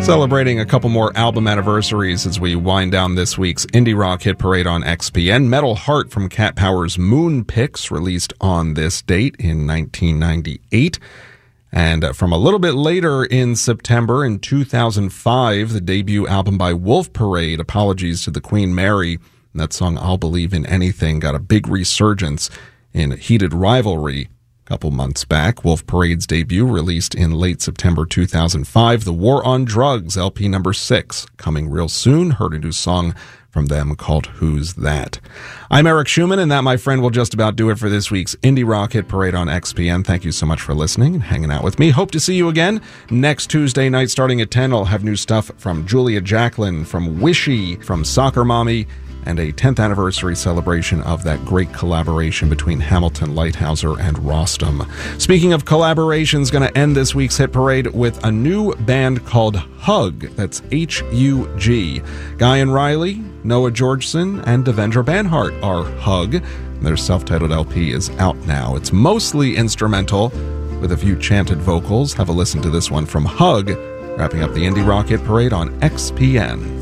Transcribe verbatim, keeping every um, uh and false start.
Celebrating a couple more album anniversaries as we wind down this week's Indie Rock Hit Parade on X P N. Metal Heart from Cat Power's Moon Pix, released on this date in nineteen ninety-eight. And from a little bit later in September, in two thousand five, the debut album by Wolf Parade, Apologies to the Queen Mary. That song, I'll Believe in Anything, got a big resurgence in Heated Rivalry. A couple months back, Wolf Parade's debut, released in late September two thousand five, The War on Drugs, L P number six, coming real soon. Heard a new song from them called Who's That? I'm Eric Schumann, and that, my friend, will just about do it for this week's Indie Rock Hit Parade on X P N. Thank you so much for listening and hanging out with me. Hope to see you again next Tuesday night starting at ten. I'll have new stuff from Julia Jacklin, from Wishy, from Soccer Mommy, and a tenth anniversary celebration of that great collaboration between Hamilton Lighthouser and Rostam. Speaking of collaborations, going to end this week's Hit Parade with a new band called Hug. That's H U G. Guy and Riley, Noah Georgeson, and Devendra Banhart are Hug. Their self-titled L P is out now. It's mostly instrumental with a few chanted vocals. Have a listen to this one from Hug, wrapping up the Indie Rock Hit Parade on X P N.